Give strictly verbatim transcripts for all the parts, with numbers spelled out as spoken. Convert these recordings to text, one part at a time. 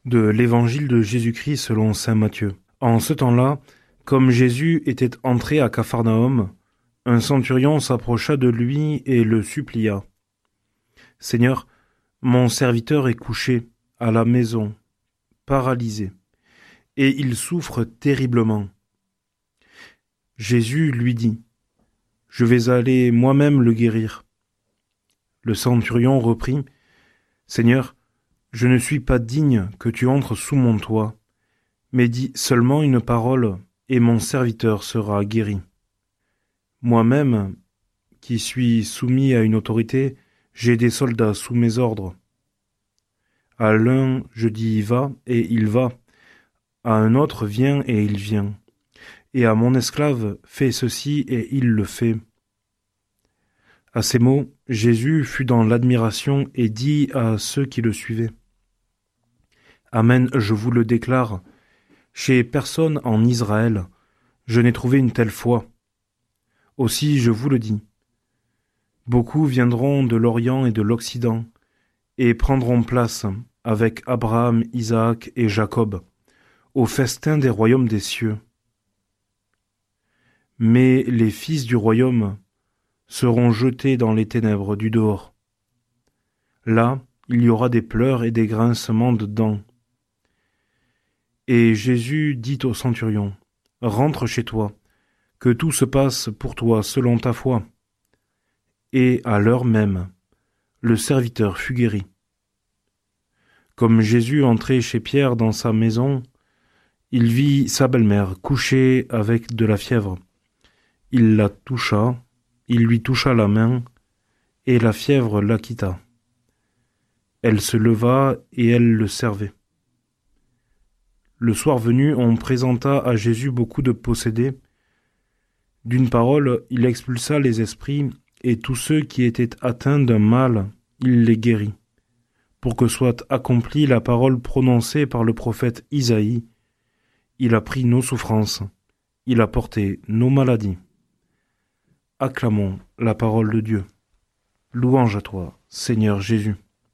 De l'Évangile de Jésus-Christ selon saint Matthieu. En ce temps-là, comme Jésus était entré à Capharnaüm, un centurion s'approcha de lui et le supplia. « Seigneur, mon serviteur est couché à la maison, paralysé, et il souffre terriblement. » Jésus lui dit, « Je vais aller moi-même le guérir. » Le centurion reprit, « Seigneur, je ne suis pas digne que tu entres sous mon toit, mais dis seulement une parole, et mon serviteur sera guéri. Moi-même, qui suis soumis à une autorité, j'ai des soldats sous mes ordres. À l'un je dis va, et il va, à un autre viens, et il vient, et à mon esclave fais ceci, et il le fait. » À ces mots, Jésus fut dans l'admiration et dit à ceux qui le suivaient, « Amen, je vous le déclare, chez personne en Israël, je n'ai trouvé une telle foi. Aussi je vous le dis, beaucoup viendront de l'Orient et de l'Occident, et prendront place avec Abraham, Isaac et Jacob, au festin des royaumes des cieux. Mais les fils du royaume seront jetés dans les ténèbres du dehors. Là, il y aura des pleurs et des grincements de dents. » Et Jésus dit au centurion, « Rentre chez toi, que tout se passe pour toi selon ta foi. » Et à l'heure même, le serviteur fut guéri. Comme Jésus entrait chez Pierre dans sa maison, il vit sa belle-mère couchée avec de la fièvre. Il la toucha, il lui toucha la main, et la fièvre la quitta. Elle se leva et elle le servait. Le soir venu, on présenta à Jésus beaucoup de possédés. D'une parole, il expulsa les esprits, et tous ceux qui étaient atteints d'un mal, il les guérit, pour que soit accomplie la parole prononcée par le prophète Isaïe. Il a pris nos souffrances, il a porté nos maladies. Acclamons la parole de Dieu. Louange à toi, Seigneur Jésus.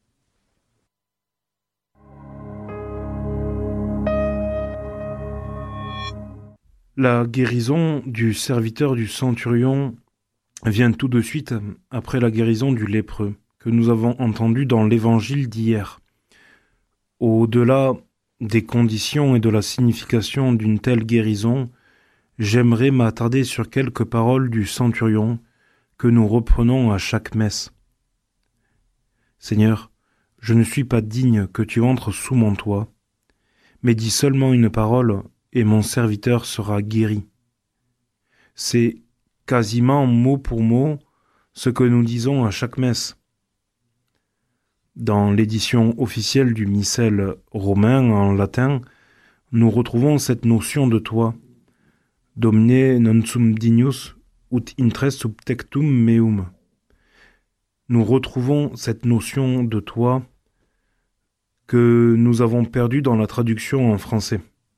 La guérison du serviteur du centurion vient tout de suite après la guérison du lépreux que nous avons entendu dans l'évangile d'hier. Au-delà des conditions et de la signification d'une telle guérison, j'aimerais m'attarder sur quelques paroles du centurion que nous reprenons à chaque messe. « Seigneur, je ne suis pas digne que tu entres sous mon toit, mais dis seulement une parole, et mon serviteur sera guéri. » C'est quasiment mot pour mot ce que nous disons à chaque messe. Dans l'édition officielle du missel romain en latin, nous retrouvons cette notion de toi. Domine non sum dignus, ut intres sub tectum meum. Nous retrouvons cette notion de toi que nous avons perdue dans la traduction en français.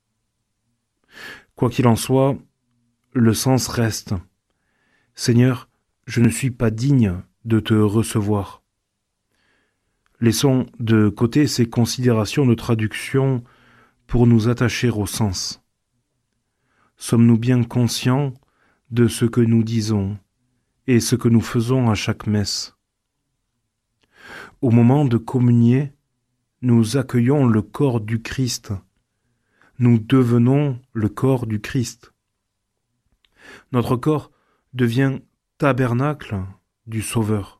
Quoi qu'il en soit, le sens reste. Seigneur, je ne suis pas digne de te recevoir. Laissons de côté ces considérations de traduction pour nous attacher au sens. Sommes-nous bien conscients de ce que nous disons et ce que nous faisons à chaque messe? Au moment de communier, nous accueillons le corps du Christ. Nous devenons le corps du Christ. Notre corps devient tabernacle du Sauveur.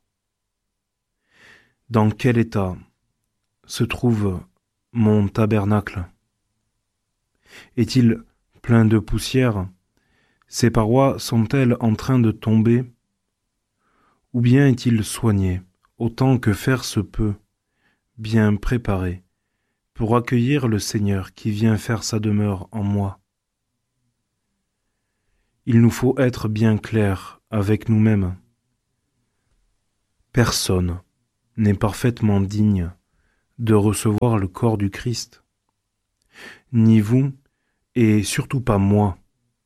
Dans quel état se trouve mon tabernacle? Est-il plein de poussière? Ses parois sont-elles en train de tomber? Ou bien est-il soigné, autant que faire se peut, bien préparé, pour accueillir le Seigneur qui vient faire sa demeure en moi? Il nous faut être bien clairs avec nous-mêmes. Personne n'est parfaitement digne de recevoir le corps du Christ, ni vous, et surtout pas moi.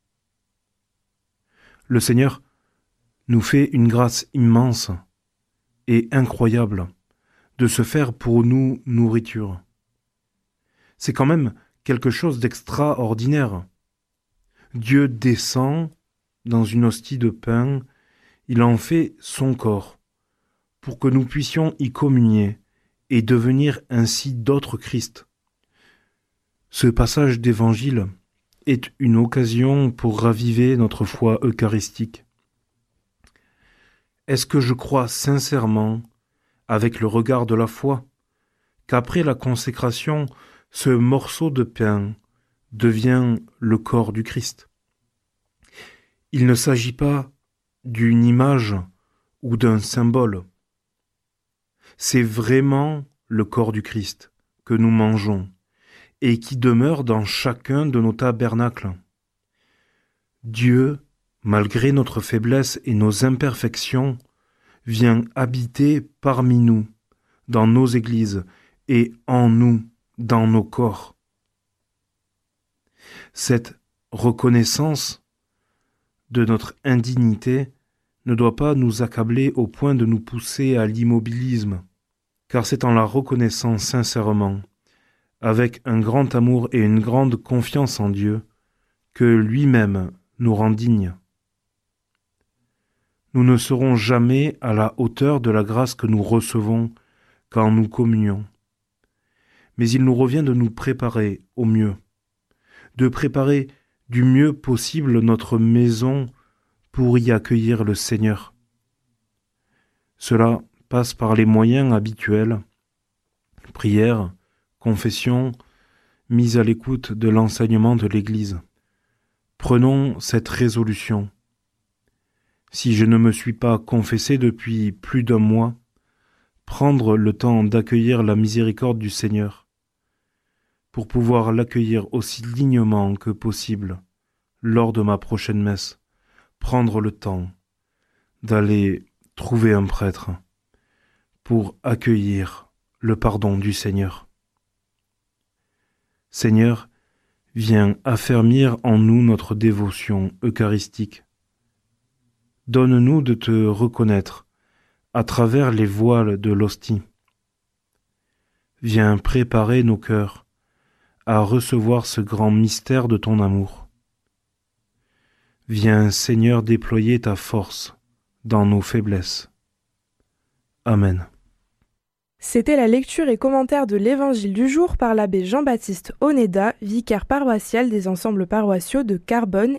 Le Seigneur nous fait une grâce immense et incroyable de se faire pour nous nourriture. C'est quand même quelque chose d'extraordinaire. Dieu descend dans une hostie de pain, il en fait son corps, pour que nous puissions y communier et devenir ainsi d'autres Christ. Ce passage d'évangile est une occasion pour raviver notre foi eucharistique. Est-ce que je crois sincèrement, avec le regard de la foi, qu'après la consécration, ce morceau de pain devient le corps du Christ? Il ne s'agit pas d'une image ou d'un symbole. C'est vraiment le corps du Christ que nous mangeons et qui demeure dans chacun de nos tabernacles. Dieu, malgré notre faiblesse et nos imperfections, vient habiter parmi nous, dans nos églises et en nous, dans nos corps. Cette reconnaissance de notre indignité ne doit pas nous accabler au point de nous pousser à l'immobilisme, car c'est en la reconnaissant sincèrement, avec un grand amour et une grande confiance en Dieu, que lui-même nous rend dignes. Nous ne serons jamais à la hauteur de la grâce que nous recevons quand nous communions. Mais il nous revient de nous préparer au mieux, de préparer du mieux possible notre maison pour y accueillir le Seigneur. Cela passe par les moyens habituels, prière, confession, mise à l'écoute de l'enseignement de l'Église. Prenons cette résolution. Si je ne me suis pas confessé depuis plus d'un mois, prendre le temps d'accueillir la miséricorde du Seigneur, pour pouvoir l'accueillir aussi dignement que possible lors de ma prochaine messe, prendre le temps d'aller trouver un prêtre pour accueillir le pardon du Seigneur. Seigneur, viens affermir en nous notre dévotion eucharistique. Donne-nous de te reconnaître à travers les voiles de l'hostie. Viens préparer nos cœurs à recevoir ce grand mystère de ton amour. Viens, Seigneur, déployer ta force dans nos faiblesses. Amen. C'était la lecture et commentaire de l'Évangile du jour par l'abbé Jean-Baptiste Oneda, vicaire paroissial des ensembles paroissiaux de Carbonne